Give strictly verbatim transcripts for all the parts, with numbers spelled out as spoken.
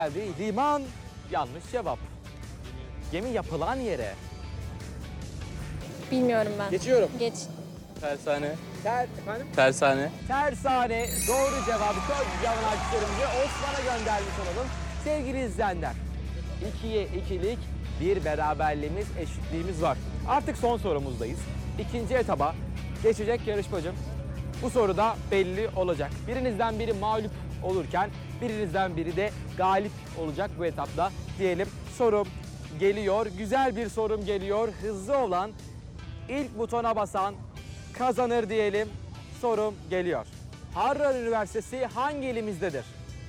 geldi. Liman yanlış cevap. Gemi yapılan yere. Bilmiyorum ben. Geçiyorum. Geç. Tersane. Ter, efendim? Tersane. Tersane doğru cevabı kocaman alkışlarımızı Osman'a göndermiş olalım. Sevgili izleyenler, ikiye ikilik bir beraberliğimiz, eşitliğimiz var. Artık son sorumuzdayız. İkinci etaba geçecek yarışmacım. Bu soruda belli olacak. Birinizden biri mağlup olurken birinizden biri de galip olacak bu etapta diyelim. Sorum geliyor. Güzel bir sorum geliyor. Hızlı olan, ilk butona basan kazanır diyelim. Sorum geliyor. Harran Üniversitesi hangi ilimizdedir?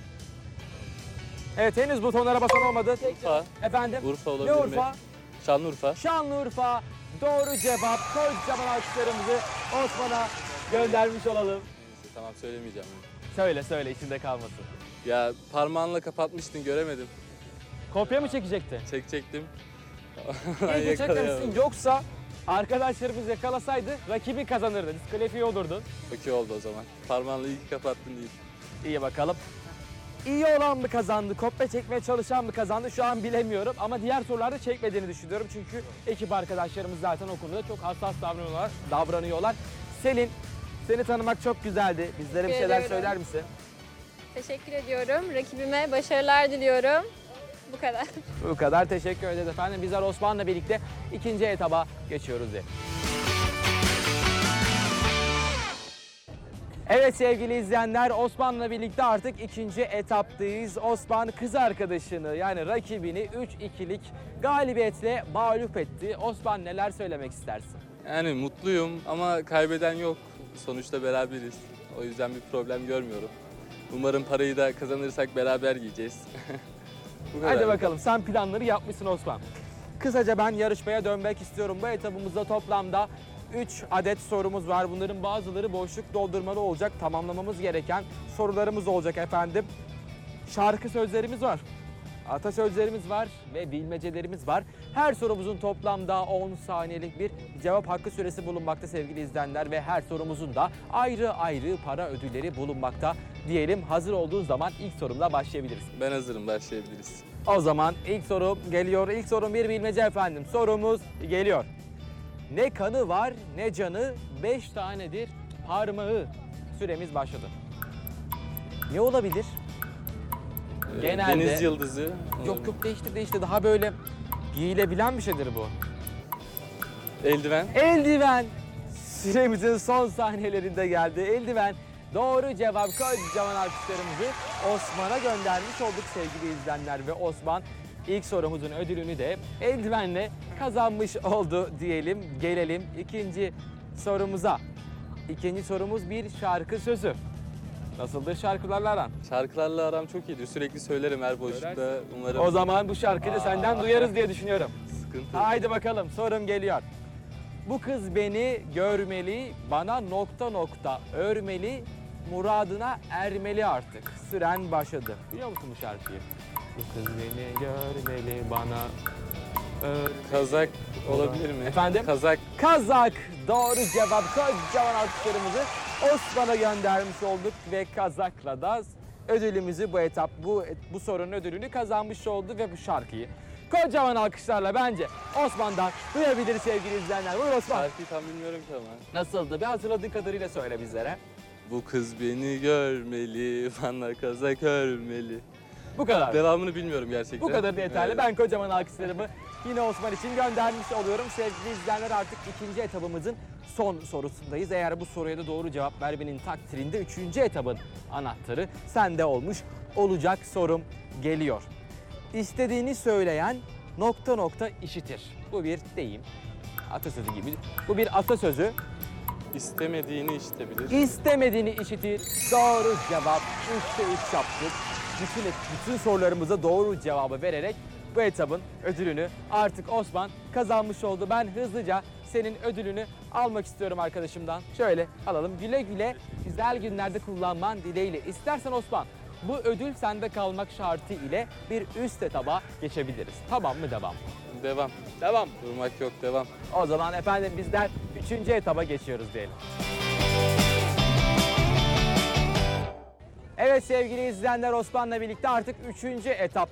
Evet, henüz butonlara basan olmadı. Urfa. Efendim? Urfa Ne olabilir mi? Urfa? Şanlıurfa. Şanlıurfa. Doğru cevap. Kocaman alkışlarımızı Osman'a göndermiş olalım. Neyse, tamam söylemeyeceğim. Söyle söyle, içinde kalmasın. Ya parmağınla kapatmıştın, göremedim. Kopya mı çekecekti? Çekecektim. İyi ki çekmemişsin. Yakalayamadım. Yoksa arkadaşlarımız yakalasaydı rakibi kazanırdı. Diskalifiye olurdun. Çok iyi oldu o zaman. Parmağınla iyi ki kapattın değil. İyi bakalım. İyi olan mı kazandı, kopya çekmeye çalışan mı kazandı şu an bilemiyorum. Ama diğer sorularda çekmediğini düşünüyorum. Çünkü ekip arkadaşlarımız zaten o konuda çok hassas davranıyorlar. davranıyorlar. Selin, seni tanımak çok güzeldi. Bizlere bir Teşekkür şeyler ediyorum. söyler misin? Teşekkür ediyorum. Rakibime başarılar diliyorum. Bu kadar. Bu kadar. Teşekkür ederiz efendim. Bizler Osman'la birlikte ikinci etaba geçiyoruz diye. Evet sevgili izleyenler, Osman'la birlikte artık ikinci etaptayız. Osman kız arkadaşını yani rakibini üç ikilik galibiyetle mağlup etti. Osman, neler söylemek istersin? Yani mutluyum ama kaybeden yok. Sonuçta beraberiz. O yüzden bir problem görmüyorum. Umarım parayı da kazanırsak beraber yiyeceğiz. Bu kadar. Hadi bakalım, sen planları yapmışsın Osman. Kısaca ben yarışmaya dönmek istiyorum. Bu etapımızda toplamda üç adet sorumuz var. Bunların bazıları boşluk doldurmalı olacak. Tamamlamamız gereken sorularımız olacak efendim. Şarkı sözlerimiz var. Atasözlerimiz var ve bilmecelerimiz var. Her sorumuzun toplamda on saniyelik bir cevap hakkı süresi bulunmakta sevgili izleyenler ve her sorumuzun da ayrı ayrı para ödülleri bulunmakta diyelim. Hazır olduğun zaman ilk sorumla başlayabiliriz. Ben hazırım, başlayabiliriz. O zaman ilk sorum geliyor. İlk sorum bir bilmece efendim. Sorumuz geliyor. Ne kanı var ne canı, beş tanedir parmağı. Süremiz başladı. Ne olabilir? Ee, Genelde- Deniz yıldızı. Yok yok, değişti değişti. Daha böyle giyilebilen bir şeydir bu. Eldiven. Eldiven. Süremizin son saniyelerinde geldi. Eldiven. Doğru cevap. Kocaman alkışlarımızı Osman'a göndermiş olduk sevgili izleyenler. Ve Osman ilk sorumuzun ödülünü de eldivenle kazanmış oldu diyelim. Gelelim ikinci sorumuza. İkinci sorumuz bir şarkı sözü. Nasıldır şarkılarla aran? Şarkılarla aram çok iyidir. Sürekli söylerim her boşlukta. Umarım O zaman bu şarkıyı da senden duyarız diye düşünüyorum. sıkıntı. Haydi bakalım, sorum geliyor. Bu kız beni görmeli, bana nokta nokta örmeli, muradına ermeli artık. Süren başladı. Biliyor musun bu şarkıyı? Bu kız beni görmeli, bana örmeli. Kazak olabilir mi? Efendim? Kazak. Kazak. Doğru cevap. Kocaman alkışlarımızı Osman'a göndermiş olduk ve kazakla da ödülümüzü bu etap, bu bu sorunun ödülünü kazanmış oldu ve bu şarkıyı kocaman alkışlarla bence Osman'dan duyabiliriz sevgili izleyenler. Buyur Osman. Şarkıyı tam bilmiyorum ki ama. Nasıldı? Bir hatırladığın kadarıyla söyle bizlere. Bu kız beni görmeli, bana kazak örmeli. Bu kadar. Devamını bilmiyorum gerçekten. Bu kadar yeterli. Evet. Ben kocaman alkışlarımı yine Osman için göndermiş oluyorum. Sevgili izleyenler, artık ikinci etabımızın son sorusundayız. Eğer bu soruya da doğru cevap vermenin takdirinde üçüncü etabın anahtarı sende olmuş olacak. Sorum geliyor. İstediğini söyleyen nokta nokta işitir. Bu bir deyim. Atasözü gibi. Bu bir atasözü. İstemediğini işitebilir. İstemediğini işitir. Doğru cevap. Üçte üç yaptık. Bütün, bütün sorularımıza doğru cevabı vererek bu etabın ödülünü artık Osman kazanmış oldu. Ben hızlıca senin ödülünü almak istiyorum arkadaşımdan. Şöyle alalım. Güle güle güzel günlerde kullanman dileğiyle. İstersen Osman, bu ödül sende kalmak şartı ile bir üst etaba geçebiliriz. Tamam mı, devam? Devam. Devam. Durmak yok, devam. O zaman efendim bizler üçüncü etaba geçiyoruz diyelim. Evet Evet sevgili izleyenler, Osman'la birlikte artık üçüncü etap